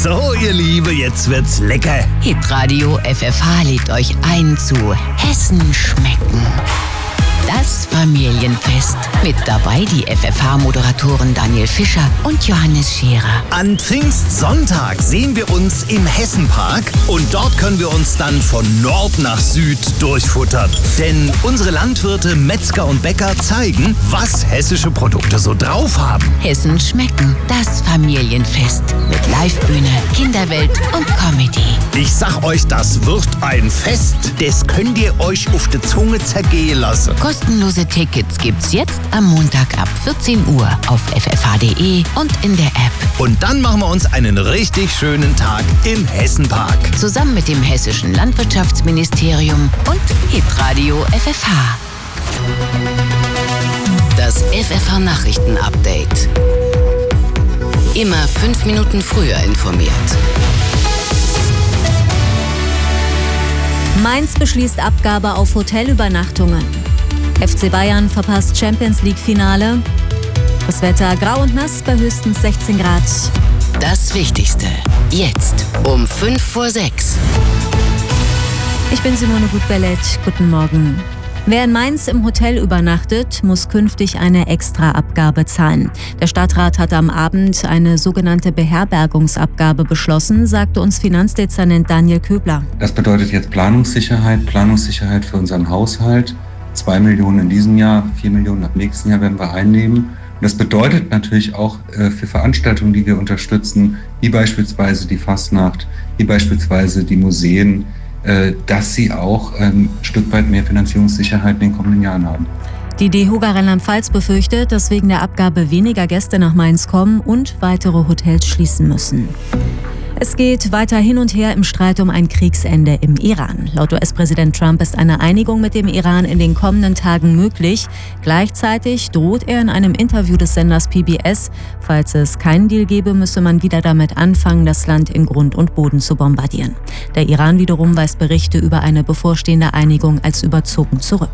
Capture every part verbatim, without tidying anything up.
So, ihr Liebe, jetzt wird's lecker. Hitradio F F H lädt euch ein zu Hessen schmecken. Das Familienfest. Mit dabei die F F H-Moderatoren Daniel Fischer und Johannes Scherer. An Pfingstsonntag sehen wir uns im Hessenpark und dort können wir uns dann von Nord nach Süd durchfuttern. Denn unsere Landwirte, Metzger und Bäcker zeigen, was hessische Produkte so drauf haben. Hessen schmecken. Das Familienfest. Mit Livebühne, Kinderwelt und Comedy. Ich sag euch, das wird ein Fest. Das könnt ihr euch auf die Zunge zergehen lassen. Kostenlose Tickets gibt's jetzt am Montag ab vierzehn Uhr auf f f h punkt d e und in der App. Und dann machen wir uns einen richtig schönen Tag im Hessenpark. Zusammen mit dem Hessischen Landwirtschaftsministerium und Hitradio F F H. Das F F H-Nachrichten-Update. Immer fünf Minuten früher informiert. Mainz beschließt Abgabe auf Hotelübernachtungen. F C Bayern verpasst Champions-League-Finale. Das Wetter grau und nass bei höchstens sechzehn Grad. Das Wichtigste. Jetzt um fünf vor sechs. Ich bin Simone Gutbellet. Guten Morgen. Wer in Mainz im Hotel übernachtet, muss künftig eine Extraabgabe zahlen. Der Stadtrat hat am Abend eine sogenannte Beherbergungsabgabe beschlossen, sagte uns Finanzdezernent Daniel Köbler. Das bedeutet jetzt Planungssicherheit, Planungssicherheit für unseren Haushalt. Zwei Millionen in diesem Jahr, vier Millionen ab nächsten Jahr werden wir einnehmen. Und das bedeutet natürlich auch äh, für Veranstaltungen, die wir unterstützen, wie beispielsweise die Fastnacht, wie beispielsweise die Museen, äh, dass sie auch ähm, ein Stück weit mehr Finanzierungssicherheit in den kommenden Jahren haben. Die DEHOGA Rheinland-Pfalz befürchtet, dass wegen der Abgabe weniger Gäste nach Mainz kommen und weitere Hotels schließen müssen. Es geht weiter hin und her im Streit um ein Kriegsende im Iran. Laut U S-Präsident Trump ist eine Einigung mit dem Iran in den kommenden Tagen möglich. Gleichzeitig droht er in einem Interview des Senders P B S, falls es keinen Deal gebe, müsse man wieder damit anfangen, das Land in Grund und Boden zu bombardieren. Der Iran wiederum weist Berichte über eine bevorstehende Einigung als überzogen zurück.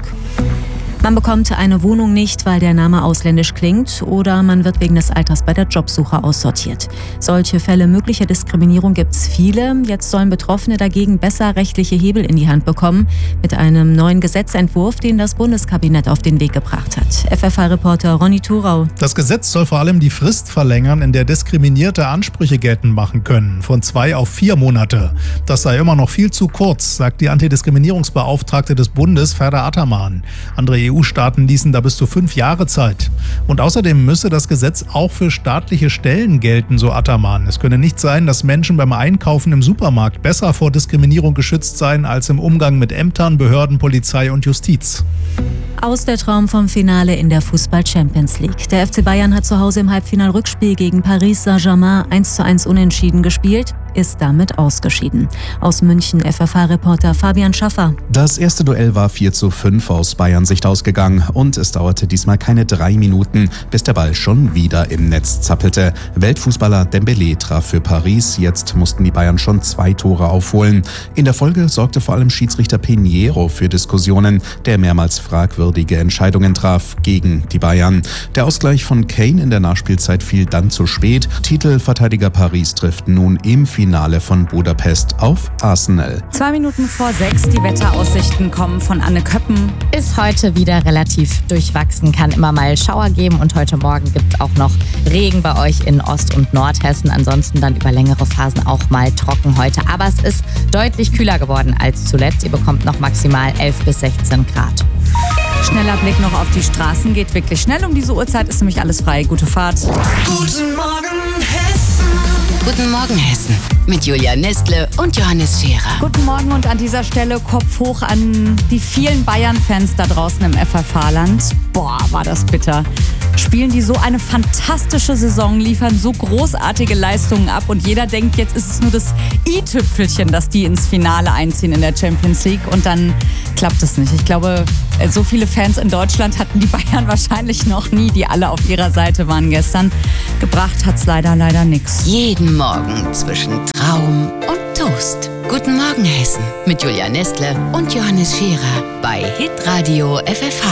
Man bekommt eine Wohnung nicht, weil der Name ausländisch klingt, oder man wird wegen des Alters bei der Jobsuche aussortiert. Solche Fälle möglicher Diskriminierung gibt es viele. Jetzt sollen Betroffene dagegen besser rechtliche Hebel in die Hand bekommen, mit einem neuen Gesetzentwurf, den das Bundeskabinett auf den Weg gebracht hat. F F H-Reporter Ronny Thurau. Das Gesetz soll vor allem die Frist verlängern, in der Diskriminierte Ansprüche geltend machen können, von zwei auf vier Monate. Das sei immer noch viel zu kurz, sagt die Antidiskriminierungsbeauftragte des Bundes, Ferda Ataman. Andere E U-Staaten ließen da bis zu fünf Jahre Zeit. Und außerdem müsse das Gesetz auch für staatliche Stellen gelten, so Ataman. Es könne nicht sein, dass Menschen beim Einkaufen im Supermarkt besser vor Diskriminierung geschützt seien als im Umgang mit Ämtern, Behörden, Polizei und Justiz. Aus der Traum vom Finale in der Fußball-Champions League. Der F C Bayern hat zu Hause im Halbfinal-Rückspiel gegen Paris Saint-Germain eins zu eins unentschieden gespielt, ist damit ausgeschieden. Aus München F F H-Reporter Fabian Schaffer. Das erste Duell war vier zu fünf aus Bayern Sicht ausgegangen und es dauerte diesmal keine drei Minuten, bis der Ball schon wieder im Netz zappelte. Weltfußballer Dembélé traf für Paris, jetzt mussten die Bayern schon zwei Tore aufholen. In der Folge sorgte vor allem Schiedsrichter Pinheiro für Diskussionen, der mehrmals fragwürdige Entscheidungen traf gegen die Bayern. Der Ausgleich von Kane in der Nachspielzeit fiel dann zu spät. Titelverteidiger Paris trifft nun im Finale von Budapest auf Arsenal. Zwei Minuten vor sechs, die Wetteraussichten kommen von Anne Köppen. Ist heute wieder relativ durchwachsen, kann immer mal Schauer geben und heute Morgen gibt es auch noch Regen bei euch in Ost- und Nordhessen. Ansonsten dann über längere Phasen auch mal trocken heute. Aber es ist deutlich kühler geworden als zuletzt. Ihr bekommt noch maximal elf bis sechzehn Grad. Schneller Blick noch auf die Straßen, geht wirklich schnell. Um diese Uhrzeit ist nämlich alles frei. Gute Fahrt. Guten Morgen, Hessen. Guten Morgen, Hessen. Mit Julia Nestle und Johannes Scherer. Guten Morgen und an dieser Stelle Kopf hoch an die vielen Bayern-Fans da draußen im F F H-Land. Boah, war das bitter. Spielen die so eine fantastische Saison, liefern so großartige Leistungen ab und jeder denkt, jetzt ist es nur das i-Tüpfelchen, dass die ins Finale einziehen in der Champions League und dann klappt es nicht. Ich glaube, so viele Fans in Deutschland hatten die Bayern wahrscheinlich noch nie, die alle auf ihrer Seite waren gestern. Gebracht hat's leider, leider nichts. Jeden Morgen zwischen Traum und Toast. Guten Morgen, Hessen. Mit Julia Nestle und Johannes Scherer bei Hitradio F F H.